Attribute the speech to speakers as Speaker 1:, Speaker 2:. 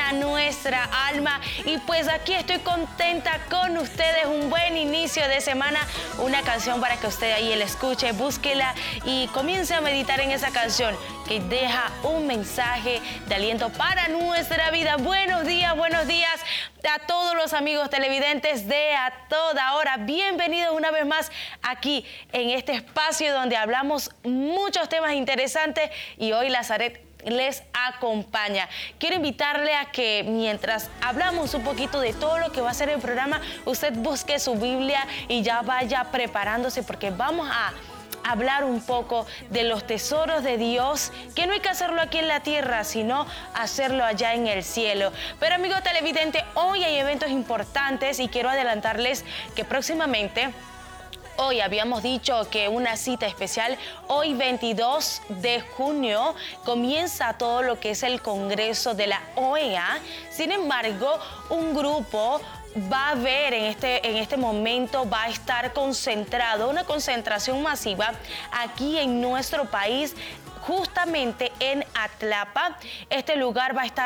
Speaker 1: a nuestra alma. Y pues aquí estoy contenta con ustedes, un buen inicio de semana, una canción para que usted ahí la escuche, búsquela y comience a meditar en esa canción que deja un mensaje de aliento para nuestra vida. Buenos días a todos los amigos televidentes de A Toda Hora. Bienvenidos una vez más aquí en este espacio donde hablamos muchos temas interesantes y hoy Lazaret les acompaña. Quiero invitarle a que mientras hablamos un poquito de todo lo que va a ser el programa, usted busque su Biblia y ya vaya preparándose porque vamos a hablar un poco de los tesoros de Dios, que no hay que hacerlo aquí en la tierra, sino hacerlo allá en el cielo. Pero amigo televidente, hoy hay eventos importantes y quiero adelantarles que próximamente, hoy habíamos dicho que una cita especial, hoy 22 de junio comienza todo lo que es el Congreso de la OEA. Sin embargo, un grupo va a haber en este momento, va a estar concentrado, una concentración masiva aquí en nuestro país, justamente en Atlapa. Este lugar va a estar